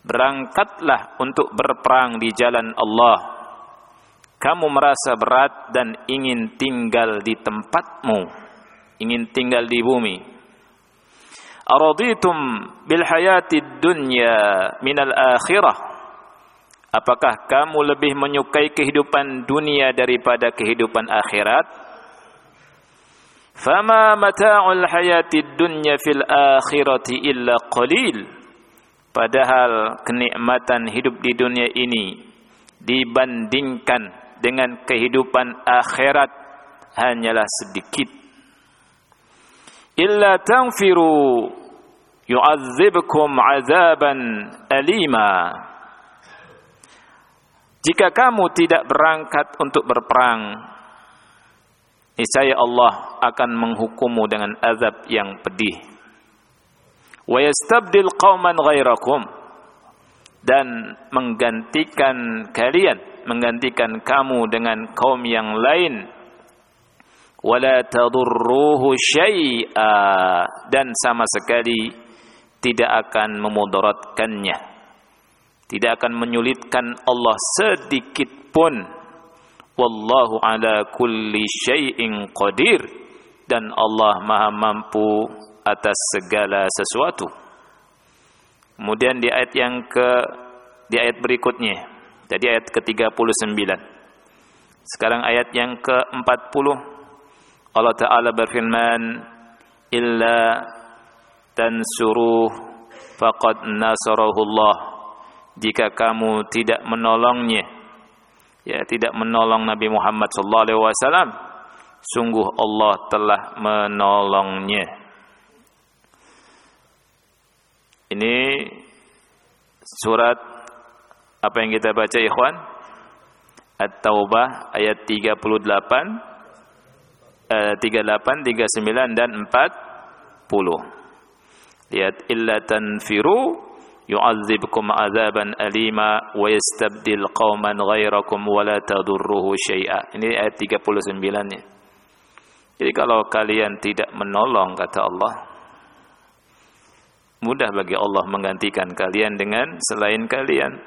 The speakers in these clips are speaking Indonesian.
berangkatlah untuk berperang di jalan Allah. Kamu merasa berat dan ingin tinggal di tempatmu, ingin tinggal di bumi. Araditum bil hayatid dunya minal akhirah. Apakah kamu lebih menyukai kehidupan dunia daripada kehidupan akhirat? Fama mata'ul hayatid dunya fil akhirati illa qalil. Padahal kenikmatan hidup di dunia ini dibandingkan dengan kehidupan akhirat hanyalah sedikit. Illa tanfiru yu'adzibkum 'adzaban alima. Jika kamu tidak berangkat untuk berperang, niscaya Allah akan menghukummu dengan azab yang pedih. Wa yastabdil qauman ghairakum, dan menggantikan kamu dengan kaum yang lain. Wala tadurruhu syai'a, dan sama sekali tidak akan memudaratkannya, tidak akan menyulitkan Allah sedikit pun. Wallahu ala kulli syai'in qadir, dan Allah Maha mampu atas segala sesuatu. Kemudian di ayat berikutnya, tadi ayat ke-39. Sekarang ayat yang ke-40. Allah Ta'ala berfirman, illa tansuruh faqad nasarahullah. Jika kamu tidak menolongnya, tidak menolong Nabi Muhammad SAW, sungguh Allah telah menolongnya. Ini surat apa yang kita baca, ikhwan? At-Taubah ayat 38, 39 dan 40. Lihat, illa tanfiru yu'adzibkum 'adzaban alima wa yastabdil qauman ghairakum wa la tadurruhu syai'a. Ini ayat 39-nya. Jadi kalau kalian tidak menolong, kata Allah, mudah bagi Allah menggantikan kalian dengan selain kalian.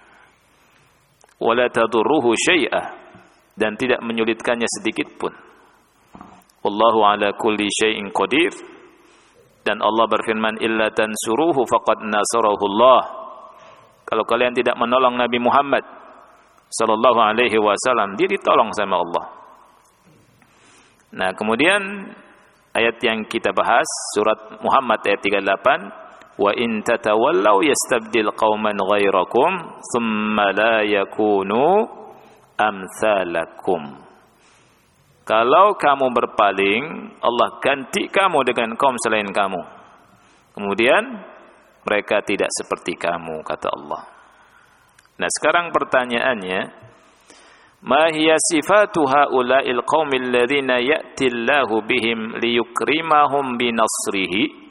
Wala tadurruhu syai'a, dan tidak menyulitkannya sedikit pun. Wallahu ala kulli syai'in qadir, dan Allah berfirman, illa tansuruhu faqad nasarahullah. Kalau kalian tidak menolong Nabi Muhammad sallallahu alaihi wasallam, dia ditolong sama Allah. Nah, kemudian ayat yang kita bahas, surat Muhammad ayat 38, wa in tatawallaw yastabdil qauman ghairakum thumma la yakunu amsalakum. Kalau kamu berpaling, Allah ganti kamu dengan kaum selain kamu, kemudian mereka tidak seperti kamu, kata Allah. Nah, sekarang pertanyaannya, ma hiya sifatu haula'il qaumil ladzina ya'ti Allahu bihim liyukrimahum binasrihi?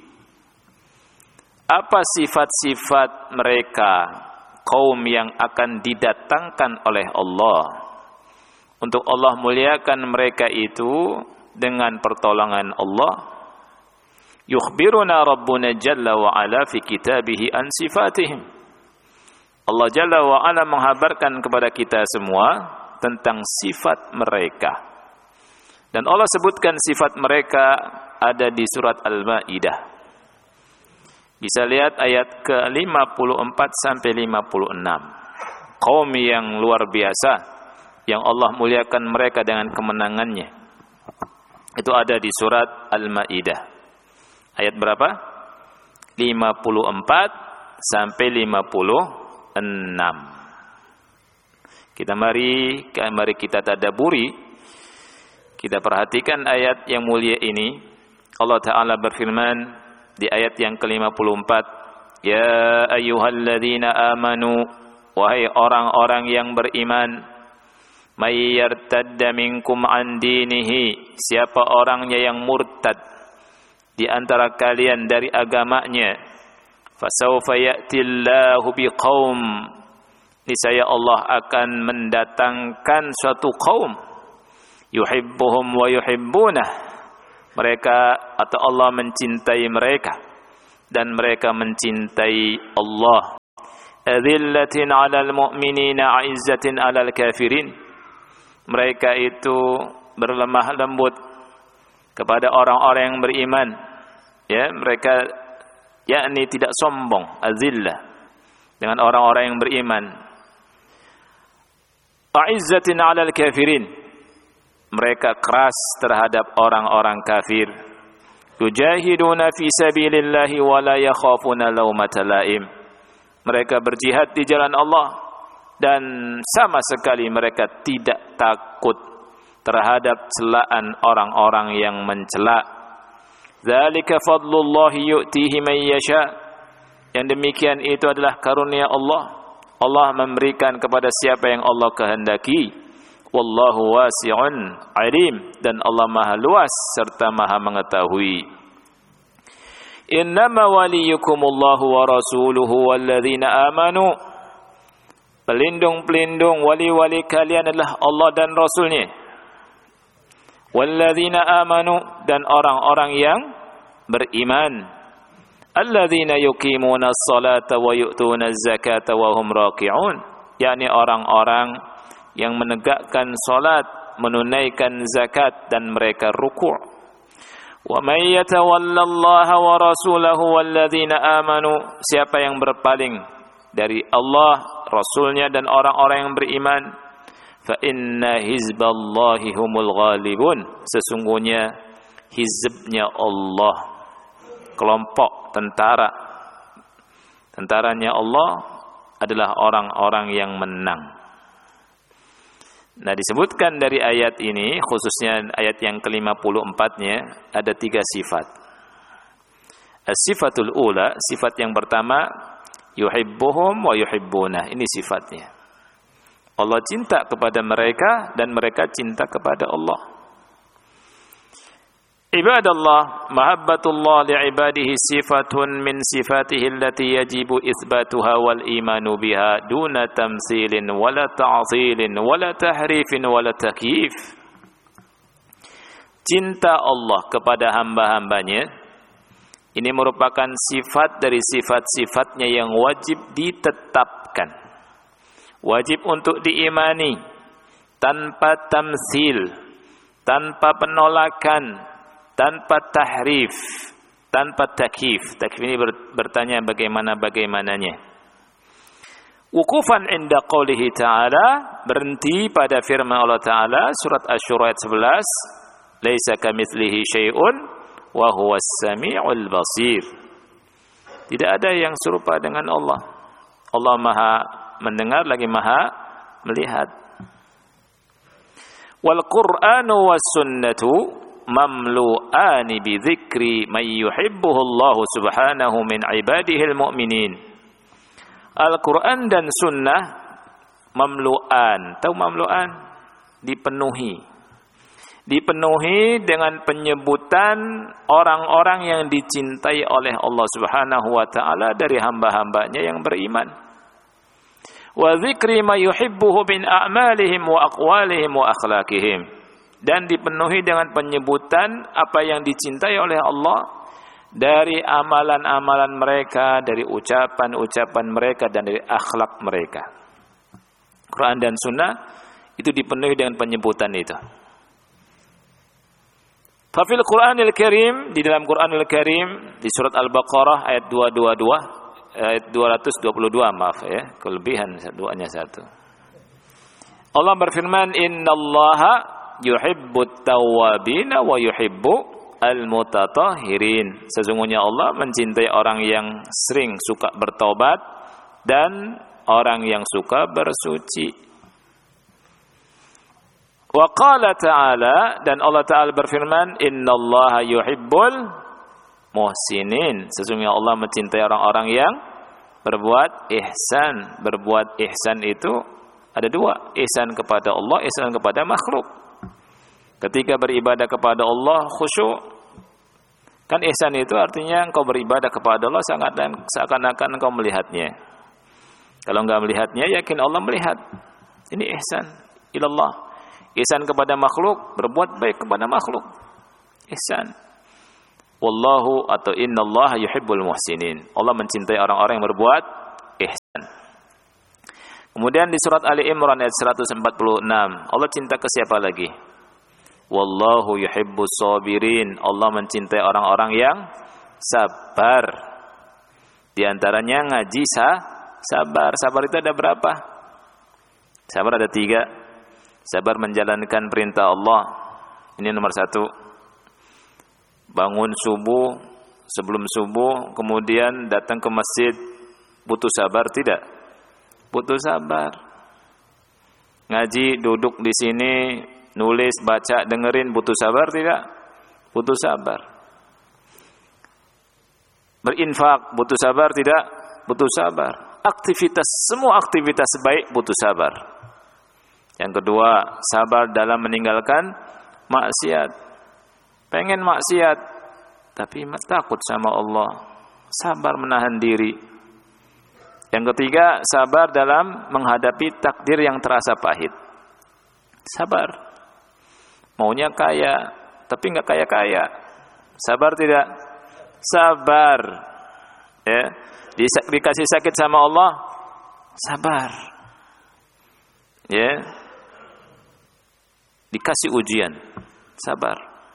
Apa sifat-sifat mereka, kaum yang akan didatangkan oleh Allah untuk Allah muliakan mereka itu dengan pertolongan Allah? Yukhbiruna Rabbuna Jalla wa Ala fi kitabihi an sifatihim. Allah Jalla wa Ala menghabarkan kepada kita semua tentang sifat mereka. Dan Allah sebutkan sifat mereka ada di surat Al-Maidah. Bisa lihat ayat ke-54 sampai 56. Kaum yang luar biasa, yang Allah muliakan mereka dengan kemenangannya. Itu ada di surat Al-Maidah. Ayat berapa? 54 sampai 56. Mari kita tadabburi. Kita perhatikan ayat yang mulia ini. Allah Ta'ala berfirman di ayat yang ke-54, ya ayyuhalladzina amanu, wahai orang-orang yang beriman, may yartadda minkum an dinihi, siapa orangnya yang murtad di antara kalian dari agamanya, fasawfa ya'tillahu biqaum, niscaya Allah akan mendatangkan suatu kaum, yuhibbuhum wa yuhibbunah, mereka atau Allah mencintai mereka dan mereka mencintai Allah. Adzillatin 'alal mu'minina 'izzatin 'alal kafirin. Mereka itu berlemah lembut kepada orang-orang yang beriman. Ya, mereka yakni tidak sombong, azillah dengan orang-orang yang beriman. 'Izzatin 'alal kafirin. Mereka keras terhadap orang-orang kafir. Yujahiduna fi sabilillahi wa la yakhafuna laumata laim. Mereka berjihad di jalan Allah dan sama sekali mereka tidak takut terhadap celaan orang-orang yang mencela. Dzalika fadlullahi yu'tihi man yasha. Yang demikian itu adalah karunia Allah. Allah memberikan kepada siapa yang Allah kehendaki. Wallahu wasi'un 'alim. Dan Allah Maha luas serta Maha mengetahui. Innama waliyukumullahu wa rasuluhu walladzina amanu. Pelindung-pelindung wali-wali kalian adalah Allah dan Rasulnya. Walladzina amanu, dan orang-orang yang beriman. Alladzina yuqimuna as-salata wa yu'tuna az-zakata wa hum raki'un. yakni orang-orang yang menegakkan salat, menunaikan zakat dan mereka ruku'. Wa may yatawallallaha wa rasulahu walladzina amanu, siapa yang berpaling dari Allah, Rasulnya dan orang-orang yang beriman, fa inna hizballahi humul ghalibun, sesungguhnya hizbnya Allah, kelompok tentaranya Allah adalah orang-orang yang menang. Nah, disebutkan dari ayat ini, khususnya ayat yang ke-54-nya, ada 3 sifat. As-sifatul ula, sifat yang pertama, yuhibbuhum wa yuhibbuna. Ini sifatnya. Allah cinta kepada mereka dan mereka cinta kepada Allah. Ibadallah, mahabbatullah li'ibadihi sifatun min sifatihi allati yajibu itsbatuha wal imanu biha duna tamtsilin wala ta'zilin wala tahrifin wala takyif. Cinta Allah kepada hamba-hambanya ini merupakan sifat dari sifat-sifatnya yang wajib ditetapkan, wajib untuk diimani tanpa tamtsil, tanpa penolakan, tanpa tahrif, tanpa takyif. Takyif ini bertanya bagaimananya. Wukufan inda qaulihi ta'ala, berhenti pada firman Allah Ta'ala surat Asy-Syura ayat 11, laisa kamitslihi syai'un wa huwas sami'ul basir. Tidak ada yang serupa dengan Allah. Allah Maha mendengar lagi Maha melihat. Wal Qur'anu was sunnatu mamlu'ani bi dzikri man yuhibbuhu Allah subhanahu min ibadihil mu'minin. Al-Quran dan sunnah mamlu'an. Tahu mamlu'an? Dipenuhi dengan penyebutan orang-orang yang dicintai oleh Allah subhanahu wa ta'ala dari hamba-hambanya yang beriman. Wa dzikri ma yuhibbuhu min a'malihim wa aqwalihim wa akhlaqihim. Dan dipenuhi dengan penyebutan apa yang dicintai oleh Allah dari amalan-amalan mereka, dari ucapan-ucapan mereka, dan dari akhlak mereka. Quran dan Sunnah itu dipenuhi dengan penyebutan itu. Fafil Quranil Karim, di dalam Quranul Karim di surat Al-Baqarah ayat 222 maaf ya, kelebihan duanya satu. Allah berfirman, innallaha yuhibbut tawwabina wa yuhibbu al-mutatahhirin. Sesungguhnya Allah mencintai orang yang sering suka bertobat dan orang yang suka bersuci. Wa qala ta'ala, dan Allah Ta'ala berfirman, innallaha yuhibbul muhsinin. Sesungguhnya Allah mencintai orang-orang yang berbuat ihsan. Berbuat ihsan itu ada 2, ihsan kepada Allah, ihsan kepada makhluk. Ketika beribadah kepada Allah khusyuk, kan ihsan itu artinya engkau beribadah kepada Allah seakan-akan engkau melihatnya. Kalau enggak melihatnya, yakin Allah melihat. Ini ihsan ilallah. Ihsan kepada makhluk, berbuat baik kepada makhluk. Ihsan. Wallahu atau innallaha yuhibbul muhsinin. Allah mencintai orang-orang yang berbuat ihsan. Kemudian di surat Ali Imran ayat 146, Allah cinta ke siapa lagi? Wallahu yuhibbus sabirin. Allah mencintai orang-orang yang sabar. Di antaranya ngaji sabar. Sabar itu ada berapa? Sabar ada 3. Sabar menjalankan perintah Allah. Ini nomor 1. Bangun subuh, sebelum subuh, kemudian datang ke masjid. Butuh sabar tidak? Butuh sabar. Ngaji, duduk di sini, nulis, baca, dengerin, butuh sabar tidak? Butuh sabar. Berinfak, butuh sabar tidak? Butuh sabar. Semua aktivitas baik butuh sabar. Yang kedua, sabar dalam meninggalkan maksiat. Pengen maksiat, tapi takut sama Allah. Sabar menahan diri. Yang ketiga, sabar dalam menghadapi takdir yang terasa pahit. Sabar. Maunya kaya, tapi nggak kaya-kaya. Sabar tidak? Sabar. Ya. Dikasih sakit sama Allah, sabar. Ya. Dikasih ujian, sabar.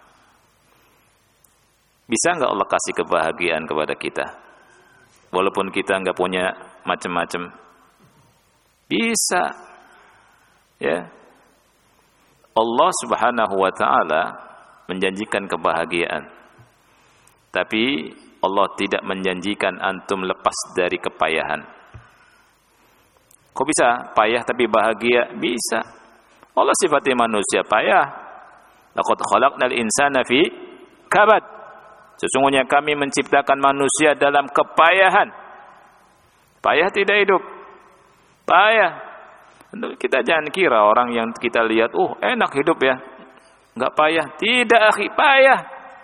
Bisa nggak Allah kasih kebahagiaan kepada kita? Walaupun kita nggak punya macam-macam, bisa, ya. Allah Subhanahu wa Ta'ala menjanjikan kebahagiaan, tapi Allah tidak menjanjikan antum lepas dari kepayahan. Kok bisa payah tapi bahagia? Bisa. Allah sifati manusia payah. Laqad khalaqnal insana fi kabad. Sesungguhnya kami menciptakan manusia dalam kepayahan. Payah tidak hidup. Payah. Kita jangan kira orang yang kita lihat, enak hidup ya, enggak payah. Tidak, akhi, payah.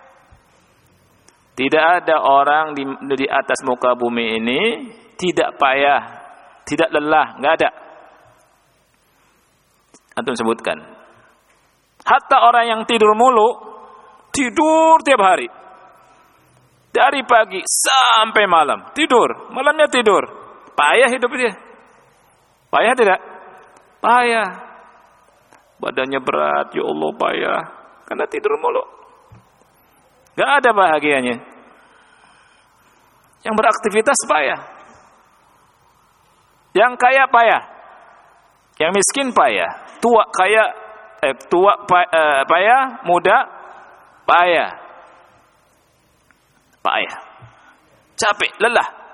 Tidak ada orang di atas muka bumi ini tidak payah, tidak lelah, enggak ada. Antum sebutkan. Hatta orang yang tidur mulu, tidur tiap hari. Dari pagi sampai malam, tidur, malamnya tidur. Payah hidup dia. Payah tidak? Payah. Badannya berat, ya Allah payah. Karena tidur mulu. Gak ada bahagianya. Yang beraktivitas payah. Yang kaya payah. Yang miskin payah. Payah, muda payah. Payah. Capek, lelah.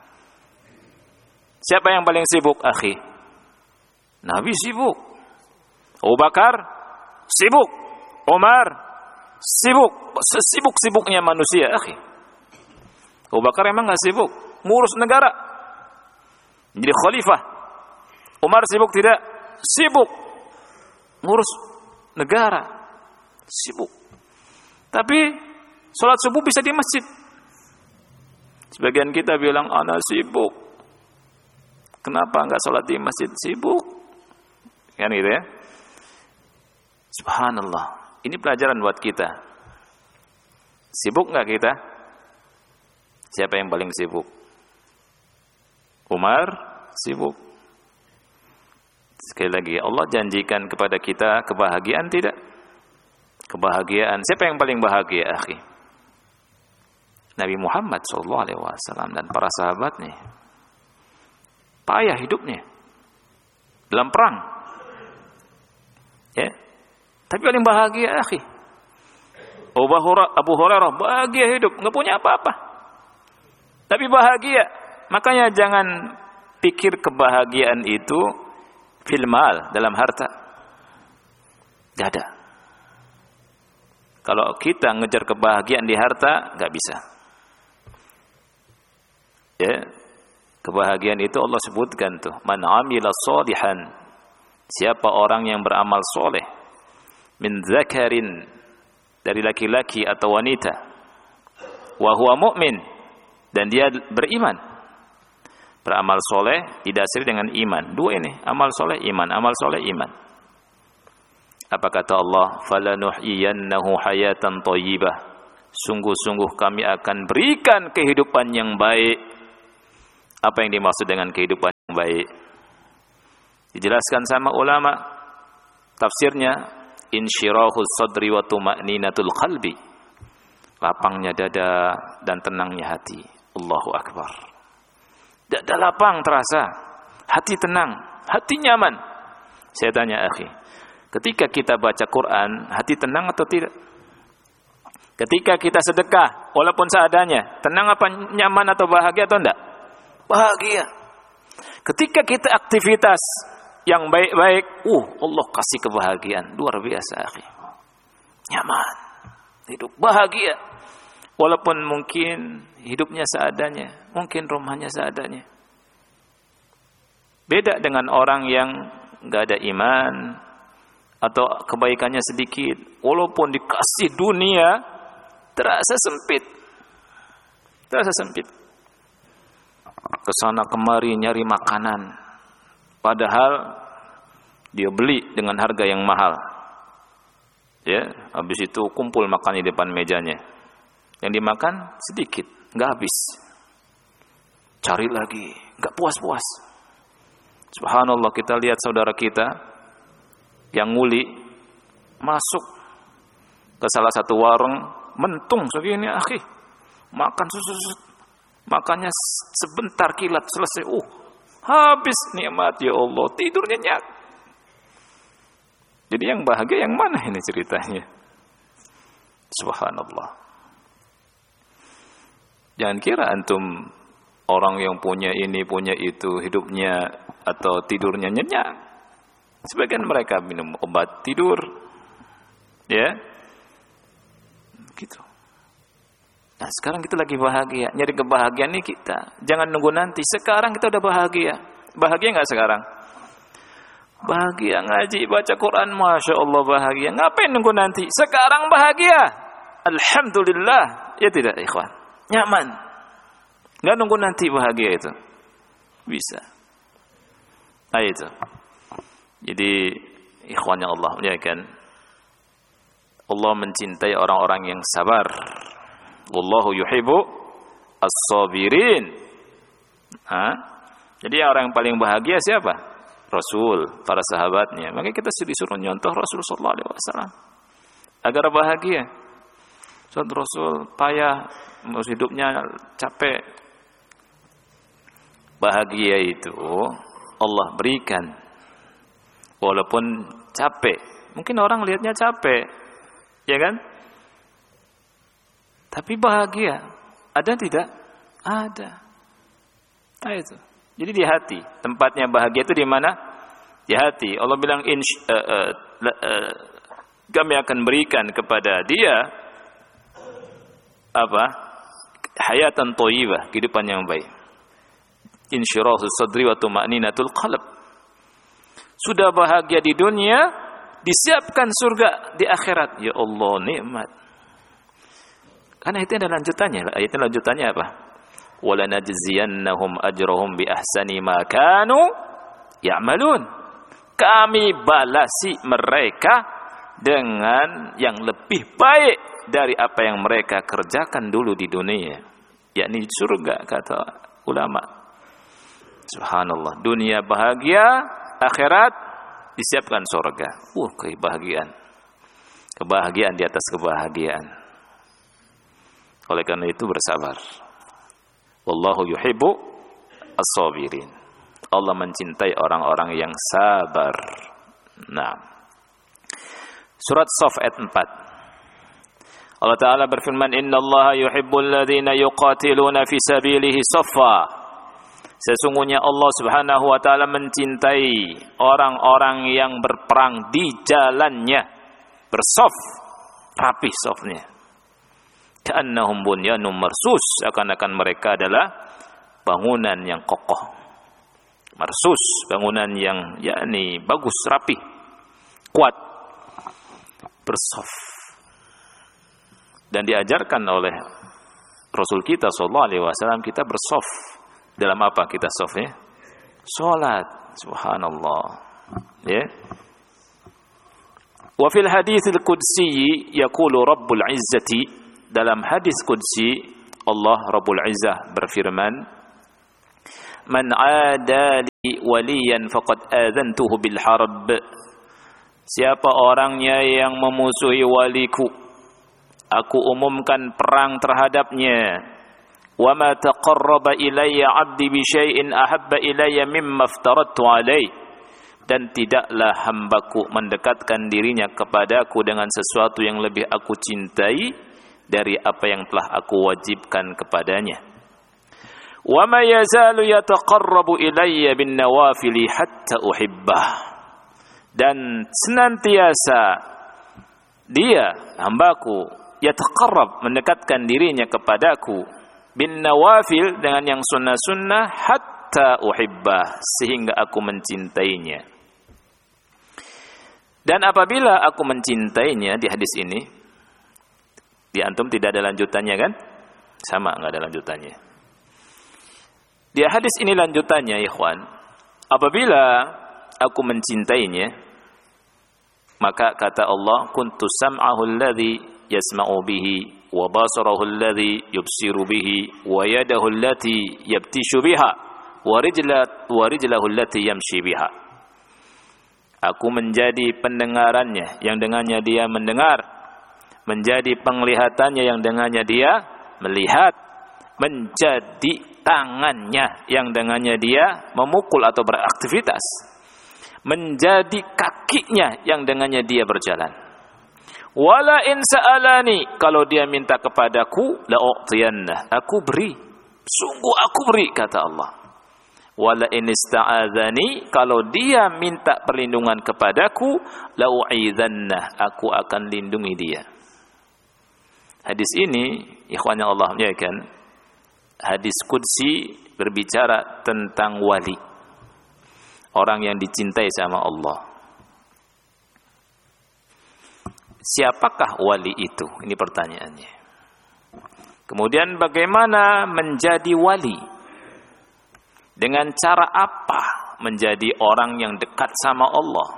Siapa yang paling sibuk, akhi? Nabi sibuk. Abu Bakar sibuk. Umar sibuk. Sesibuk-sibuknya manusia, akhi. Abu Bakar emang enggak sibuk, ngurus negara. Jadi khalifah. Umar sibuk tidak? Sibuk. Ngurus negara. Sibuk. Tapi salat subuh bisa di masjid. Sebagian kita bilang, ana sibuk. Kenapa enggak sholat di masjid? Sibuk. Kan gitu ya. Subhanallah. Ini pelajaran buat kita. Sibuk enggak kita? Siapa yang paling sibuk? Umar sibuk. Sekali lagi, Allah janjikan kepada kita kebahagiaan tidak? Kebahagiaan. Siapa yang paling bahagia, akhi? Nabi Muhammad SAW dan para sahabatnya. Payah hidupnya dalam perang, ya. Tapi paling bahagia, akhi. Abu Hurairah bahagia hidup, nggak punya apa-apa, tapi bahagia. Makanya jangan pikir kebahagiaan itu fil mal, dalam harta. Tidak ada. Kalau kita ngejar kebahagiaan di harta, nggak bisa. Ya. Kebahagiaan itu Allah sebutkan tuh, man amila sholihan, siapa orang yang beramal soleh, min dzakarin, dari laki-laki atau wanita, wa huwa mu'min, dan dia beriman. Beramal soleh didasari dengan iman. Dua ini, amal soleh iman, amal soleh iman. Apa kata Allah? Falanuhyiyannahu hayatan thayyibah, sungguh-sungguh kami akan berikan kehidupan yang baik. Apa yang dimaksud dengan kehidupan yang baik? Dijelaskan sama ulama tafsirnya, insyirahus sadri wa tuma'ninatul qalbi. Lapangnya dada dan tenangnya hati. Allahu akbar. Dada lapang terasa, hati tenang, hati nyaman. Saya tanya akhi, ketika kita baca Quran, hati tenang atau tidak? Ketika kita sedekah, walaupun seadanya, tenang apa, nyaman atau bahagia atau enggak? Bahagia. Ketika kita aktivitas yang baik-baik, Allah kasih kebahagiaan luar biasa, akhi. Nyaman, hidup bahagia. Walaupun mungkin hidupnya seadanya, mungkin rumahnya seadanya. Beda dengan orang yang enggak ada iman atau kebaikannya sedikit, walaupun dikasih dunia, terasa sempit. Kesana kemari nyari makanan, padahal dia beli dengan harga yang mahal. Ya, habis itu kumpul makan di depan mejanya. Yang dimakan sedikit, enggak habis. Cari lagi, enggak puas-puas. Subhanallah, kita lihat saudara kita yang nguli masuk ke salah satu warung, mentung segini, akhi, makan makannya sebentar kilat selesai, habis nikmat, ya Allah, tidur nyenyak. Jadi yang bahagia yang mana ini ceritanya? Subhanallah. Jangan kira antum orang yang punya ini, punya itu, hidupnya atau tidurnya nyenyak. Sebagian mereka minum obat tidur, ya, gitu. Nah, sekarang kita lagi bahagia, nyari kebahagiaan nih kita. Jangan nunggu nanti. Sekarang kita udah bahagia. Bahagia nggak sekarang? Bahagia ngaji, baca Quran, masya Allah bahagia. Ngapain nunggu nanti? Sekarang bahagia. Alhamdulillah. Ya tidak, ikhwan. Nyaman. Nggak nunggu nanti bahagia itu. Bisa. Nah itu. Jadi ikhwannya Allah muliakan. Allah mencintai orang-orang yang sabar. Wallahu yuhibbu as-sabirin. Jadi orang yang paling bahagia siapa? Rasul, para sahabatnya. Maka kita disuruh nyontoh Rasul sallallahu alaihi wasallam agar bahagia. Rasul payah, hidupnya capek. Bahagia itu Allah berikan. Walaupun capek. Mungkin orang lihatnya capek, ya kan? Tapi bahagia. Ada tidak? Ada. Nah itu. Jadi di hati. Tempatnya bahagia itu di mana? Di hati. Allah bilang kami akan berikan kepada dia apa? Hayatan thayyibah, kehidupan yang baik. Insyirahus sadri wa tuma'ninatul qalb. Sudah bahagia di dunia, disiapkan surga di akhirat. Ya Allah, nikmat. Karena itu ada lanjutannya. Ayatnya lanjutannya apa? Walanajziyannahum ajrahum bi ahsani ma kanu ya'malun. Kami balasi mereka dengan yang lebih baik dari apa yang mereka kerjakan dulu di dunia, yakni surga, kata ulama. Subhanallah, dunia bahagia, akhirat disiapkan surga. Kebahagiaan di atas kebahagiaan. Oleh karena itu bersabar. Wallahu yuhibbu as-sabirin. Allah mencintai orang-orang yang sabar. Nah, surat Shaf ayat 4. Allah Ta'ala berfirman, innallaha yuhibbul ladzina yuqatiluna fi sabilihi saffa. Sesungguhnya Allah Subhanahu wa Ta'ala mencintai orang-orang yang berperang di jalannya, bersaf, rapih safnya. Ka'annahum bunyanun marsus, seakan-akan mereka adalah bangunan yang kokoh. Marsus, bangunan yang yakni bagus, rapih, kuat, bersaf. Dan diajarkan oleh Rasul kita sallallahu alaihi wasallam kita bersaf. Dalam apa kita safnya? Salat. Subhanallah. Ya. Wa fil haditsil qudsi yaqulu Rabbul Izzati, dalam hadis qudsi Allah Rabbul Izzah berfirman, man 'ada waliyan faqad adzantuhu bil harb. Siapa orangnya yang memusuhi waliku, aku umumkan perang terhadapnya. Wa ma taqarraba ilayya 'abdi bi syai'in ahabba ilayya mimma aftaradtu alaihi. Dan tidaklah hambaku mendekatkan dirinya kepadaku dengan sesuatu yang lebih aku cintai dari apa yang telah aku wajibkan kepadanya. Wa ma yazalu yataqarrabu ilayya bin nawafili hatta uhibbah. Dan senantiasa dia, hambaku, yataqarrab, mendekatkan dirinya kepadaku, bin nawafil, dengan yang sunnah-sunnah, hatta uhibbah, sehingga aku mencintainya. Dan apabila aku mencintainya, di hadis ini, di antum tidak ada lanjutannya kan? Sama, enggak ada lanjutannya. Di hadis ini lanjutannya, ikhwan, apabila aku mencintainya, maka kata Allah, kuntu sam'ahu alladhi yasma'u bihi wa basarahu alladhi yubsiru bihi wa yadahu allati yabtishu biha wa rijlahu allati yamshi biha. Aku menjadi pendengarannya yang dengannya dia mendengar, menjadi penglihatannya yang dengannya dia melihat, menjadi tangannya yang dengannya dia memukul atau beraktivitas, menjadi kakinya yang dengannya dia berjalan. Wala in sa'alani, kalau dia minta kepadaku, la u'tiyanna, aku beri, sungguh aku beri, kata Allah. Wala in ista'adzani, kalau dia minta perlindungan kepadaku, la u'idhanna, aku akan lindungi dia. Hadis ini, ikhwanya Allah muliakan, hadis qudsi berbicara tentang wali, orang yang dicintai sama Allah. Siapakah wali itu? Ini pertanyaannya. Kemudian bagaimana menjadi wali? Dengan cara apa menjadi orang yang dekat sama Allah?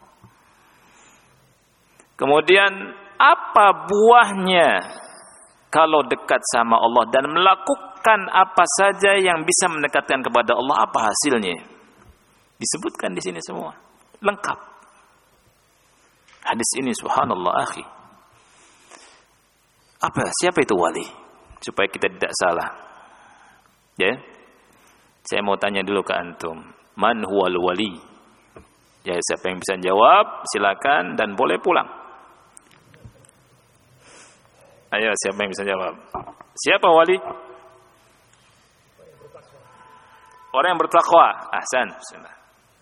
Kemudian apa buahnya kalau dekat sama Allah dan melakukan apa saja yang bisa mendekatkan kepada Allah, apa hasilnya? Disebutkan di sini semua, lengkap. Hadis ini subhanallah akhi. Siapa itu wali? Supaya kita tidak salah. Ya. Saya mau tanya dulu ke antum, man huwal wali? Ya, siapa yang bisa jawab, silakan dan boleh pulang. Ayo, siapa yang bisa jawab? Siapa wali? Orang yang bertakwa. Ahsan. Bismillah.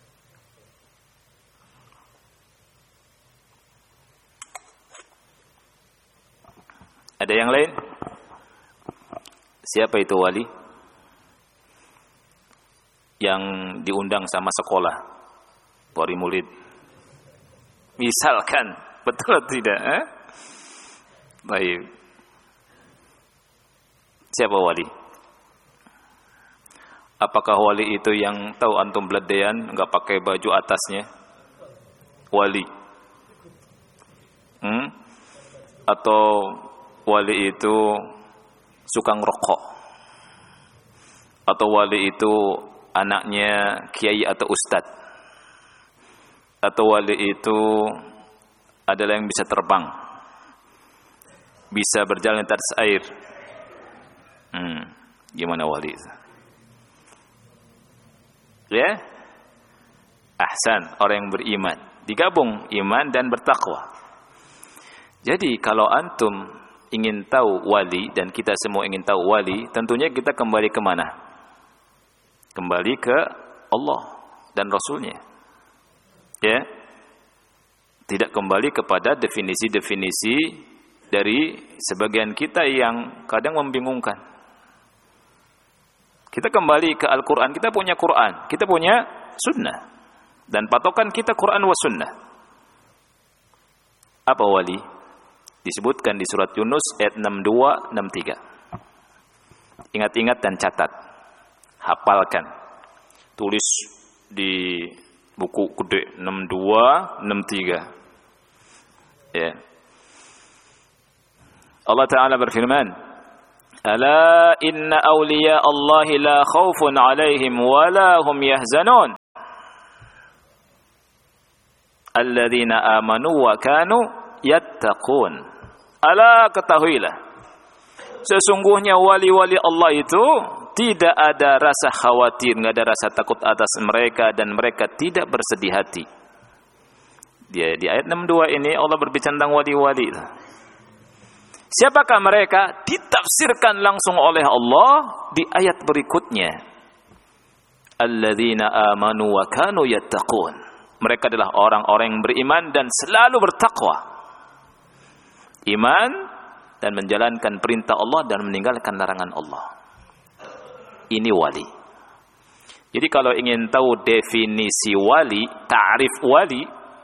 Ada yang lain? Siapa itu wali? Yang diundang sama sekolah, wali murid. Misalkan, betul atau tidak? Baik. Siapa wali? Apakah wali itu yang tahu antum beledean, enggak pakai baju atasnya? Wali. Atau wali itu suka ngerokok? Atau wali itu anaknya kiai atau ustad? Atau wali itu adalah yang bisa terbang, bisa berjalan di atas air? Gimana wali itu? Ya? Ahsan, orang yang beriman. Digabung iman dan bertakwa. Jadi kalau antum ingin tahu wali, dan kita semua ingin tahu wali, tentunya kita kembali ke mana? Kembali ke Allah dan Rasulnya. Ya? Tidak kembali kepada definisi-definisi dari sebagian kita yang kadang membingungkan. Kita kembali ke Al-Quran. Kita punya Quran, kita punya sunnah, dan patokan kita Quran wa sunnah. Apa wali? Disebutkan di surat Yunus ayat 62, 63. Ingat-ingat dan catat, hafalkan, tulis di buku gede 62, 63. Ya. Allah Ta'ala berfirman, Ala inna awliya Allahi la khawfun alaihim wa la hum yahzanun. alladzina amanu wa kanu yattaqun. Ala, ketahuilah, sesungguhnya wali-wali Allah itu tidak ada rasa khawatir, tidak ada rasa takut atas mereka, dan mereka tidak bersedih hati. Di ayat 62 ini Allah berbicara tentang wali-wali. Siapakah mereka? Ditafsirkan langsung oleh Allah di ayat berikutnya. Alladzina amanu wa kanu yattaqun. Mereka adalah orang-orang yang beriman dan selalu bertakwa. Iman dan menjalankan perintah Allah dan meninggalkan larangan Allah. Ini wali. Jadi kalau ingin tahu definisi wali, ta'rif wali,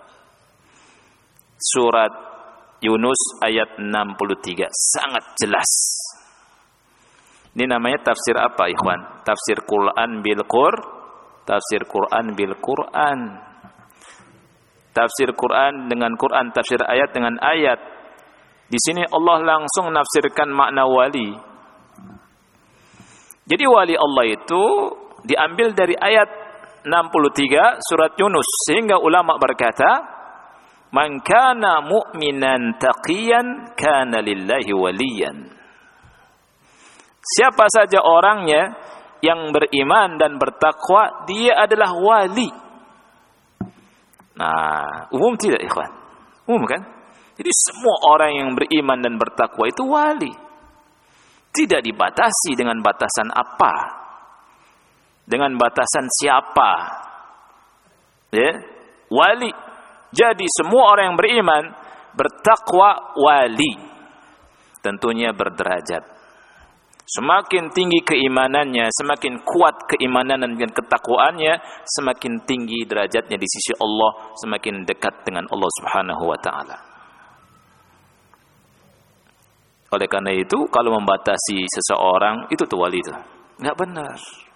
surat Yunus ayat 63 sangat jelas. Ini namanya tafsir apa, ikhwan? Tafsir Quran bil tafsir Quran bil Quran. Tafsir Quran dengan Quran, tafsir ayat dengan ayat. Di sini Allah langsung menafsirkan makna wali. Jadi wali Allah itu diambil dari ayat 63 surat Yunus, sehingga ulama berkata, man kana mu'minan taqiyan kana lillahi waliyan. Siapa saja orangnya yang beriman dan bertakwa, dia adalah wali. Nah, umum tidak, ikhwan? Umum kan? Jadi semua orang yang beriman dan bertakwa itu wali. Tidak dibatasi dengan batasan apa, dengan batasan siapa. Ya, wali. Jadi semua orang yang beriman, bertakwa, wali. Tentunya berderajat. Semakin tinggi keimanannya, semakin kuat keimanan dan ketakwaannya, semakin tinggi derajatnya di sisi Allah, semakin dekat dengan Allah Subhanahu wa taala. Oleh karena itu, kalau membatasi seseorang, itu tuh wali itu. Enggak benar.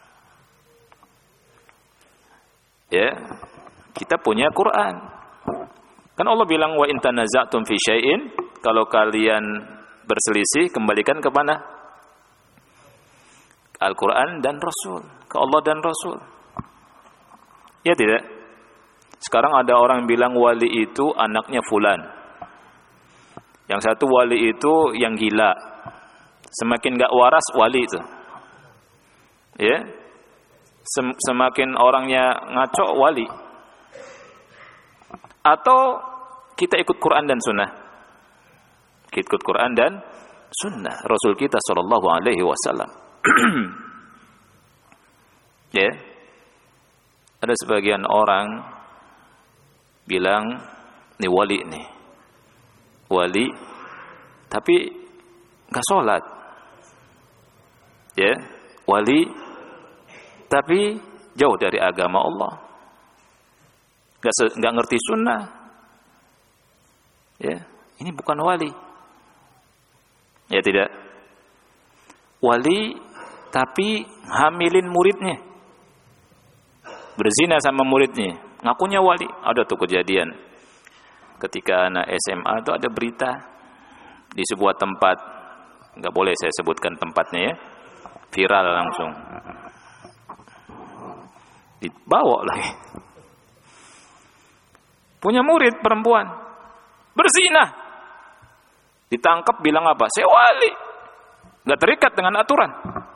Ya, kita punya Quran. Kan Allah bilang, wa in tanaza'tum fi syai'in, kalau kalian berselisih, kembalikan ke mana? Al-Quran dan Rasul, ke Allah dan Rasul. Ya tidak? Sekarang ada orang yang bilang wali itu anaknya fulan. Yang satu wali itu yang gila. Semakin gak waras wali itu. Ya? Semakin orangnya ngaco wali. Atau kita ikut Quran dan Sunnah. Kita ikut Quran dan Sunnah Rasul kita sallallahu alaihi wasallam. Ya, ada sebagian orang bilang ini wali nih, wali, tapi nggak sholat. Ya, wali, tapi jauh dari agama Allah, nggak ngerti sunnah. Ya, ini bukan wali. Ya tidak, wali tapi hamilin muridnya, berzina sama muridnya, ngakunya wali. Ada tuh kejadian ketika anak SMA itu ada berita di sebuah tempat, nggak boleh saya sebutkan tempatnya ya, viral langsung, dibawa lagi. Punya murid perempuan berzina, ditangkap, bilang apa? Saya wali, nggak terikat dengan aturan.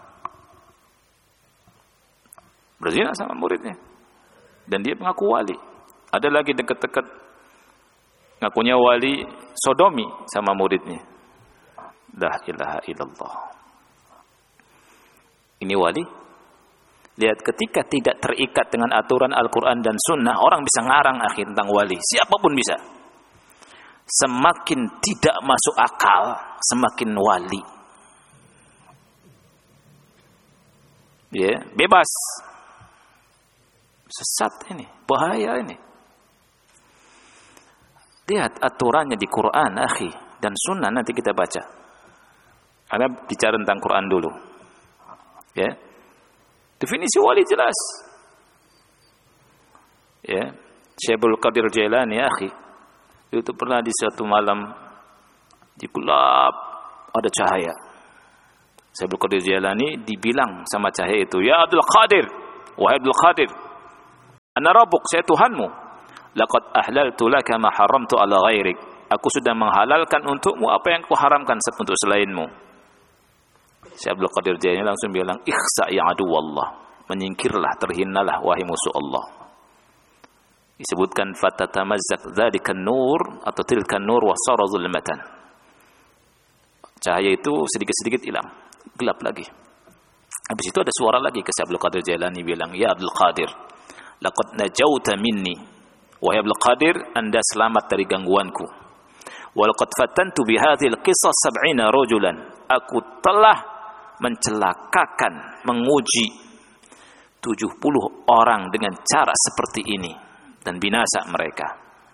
Berzina sama muridnya, dan dia mengaku wali. Ada lagi dekat-dekat ngakunya wali, sodomi sama muridnya. La ilaha illallah. Ini wali. Lihat, ketika tidak terikat dengan aturan Al-Quran dan Sunnah, orang bisa ngarang akhir tentang wali. Siapapun bisa. Semakin tidak masuk akal, semakin wali. Ya, bebas. Sesat ini, bahaya ini. Lihat aturannya di Quran, akhi, dan Sunnah nanti kita baca. Anda bicara tentang Quran dulu. Ya. Definisi wali jelas. Ya. Syekhul Qadir Jailani, akhi, itu pernah di suatu malam di gelap ada cahaya. Syekhul Qadir Jailani dibilang sama cahaya itu, "Ya Abdul Qadir, wahai Abdul Qadir, ana rabbuk, saya Tuhanmu. laqad ahlaltu laka ma haramtu ala ghairik. Aku sudah menghalalkan untukmu apa yang kuharamkan untuk selainmu. Syekh Abdul Qadir Jailani langsung bilang, ikhsa ya aduwallah, menyingkirlah, terhinalah wahai musuh Allah. Disebutkan fatatamazzaq dzalikan nur atau tilkan nur wa sara zulmatan. Cahaya itu sedikit-sedikit hilang, gelap lagi. Habis itu ada suara lagi ke Syekh Abdul Qadir Jailani bilang, ya Abdul Qadir, laqad najauta minni. Wahai Abdul Qadir, Anda selamat dari gangguanku. Wa laqad fatantu bi hadhil qisas 70 rajulan. Aku telah mencelakakan, menguji 70 orang dengan cara seperti ini dan binasa mereka.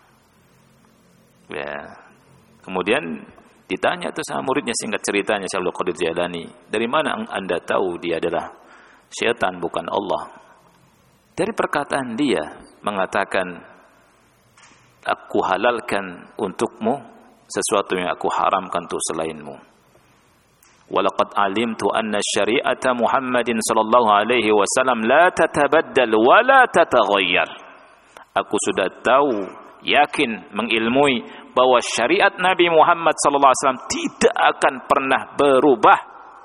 Ya. Kemudian ditanya tuh sama muridnya, singkat ceritanya Syekh Abdul Qadir Jailani, dari mana Anda tahu dia adalah syaitan bukan Allah? Dari perkataan dia mengatakan, aku halalkan untukmu sesuatu yang aku haramkan untuk selainmu. Walaqad alimtu anna syari'ata Muhammadin sallallahu alaihi wasallam la tatabaddal wa la tataghayyar. Aku sudah tahu, yakin, mengilmui bahwa syariat Nabi Muhammad sallallahu alaihi wasallam tidak akan pernah berubah.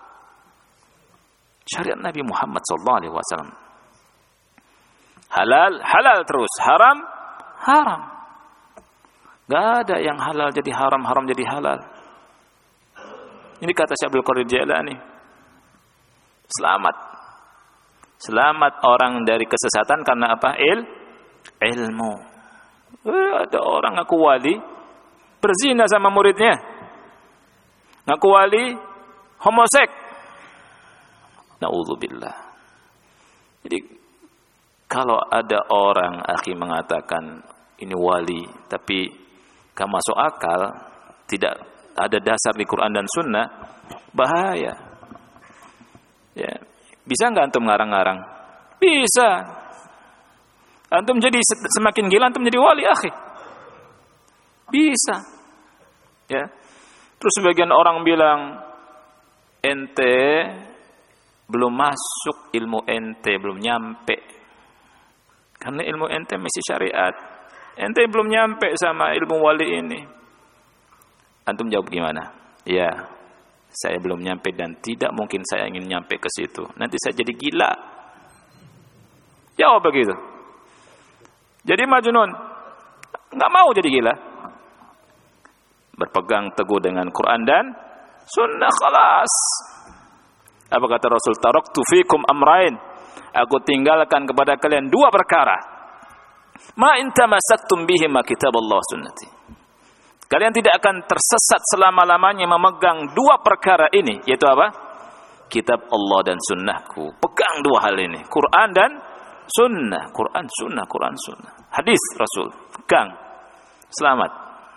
Syariat Nabi Muhammad sallallahu alaihi wasallam halal, halal terus, haram, haram. Gak ada yang halal jadi haram, haram jadi halal. Ini kata Syekh Abdul Qadir Jailani. Selamat. Selamat orang dari kesesatan karena apa? Ilmu. Ada orang ngaku wali, berzina sama muridnya. Ngaku wali, homoseks. Na'udzubillah. Jadi, kalau ada orang, akhi, mengatakan ini wali, tapi gak masuk akal, tidak ada dasar di Quran dan Sunnah, bahaya. Ya, bisa nggak antum ngarang-ngarang? Bisa. Antum jadi semakin gila, antum jadi wali, akhi. Bisa. Ya. Terus sebagian orang bilang, ente belum masuk, ilmu ente belum nyampe. Karena ilmu ente masih syariat. Ente belum nyampe sama ilmu wali ini. Antum jawab gimana? Ya, saya belum nyampe dan tidak mungkin saya ingin nyampe ke situ. Nanti saya jadi gila. Jawab begitu. Jadi Majnun, nggak mau jadi gila. Berpegang teguh dengan Quran dan Sunnah, khalas. Apa kata Rasul? Taraktu fikum amrain. Aku tinggalkan kepada kalian dua perkara. Ma in tamassaktum bihima kitaballah sunnati. Kalian tidak akan tersesat selama-lamanya memegang dua perkara ini, yaitu apa? Kitab Allah dan sunnahku. Pegang dua hal ini, Quran dan sunnah. Quran, sunnah, Quran, sunnah. Hadis Rasul, pegang. Selamat.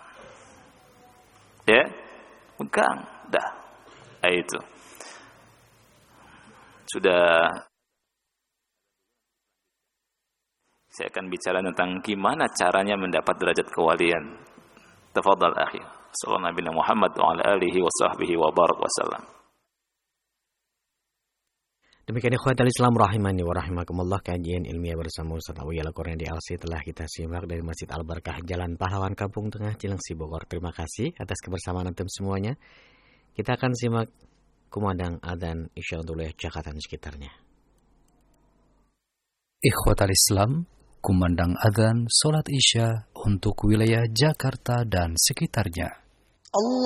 Ya, pegang. Dah. Itu. Sudah. Saya akan bicara tentang gimana caranya mendapat derajat kewalian. Tafadhal akhi. Sallallahu Nabi Muhammad wa ala alihi wa sahbihi wa barak wa sallam. Demikian ikhwatal Islam rahimani wa rahimakumullah, kajian ilmiah bersama Ustaz Awi Al-Qur'an di LC telah kita simak dari Masjid Al-Barakah Jalan Pahlawan Kampung Tengah Cilengsi Bogor. Terima kasih atas kebersamaan antum semuanya. Kita akan simak kumandang adzan isya untuk wilayah Jakarta dan sekitarnya. Ikhwatal Islam, kumandang adzan salat isya untuk wilayah Jakarta dan sekitarnya. Allah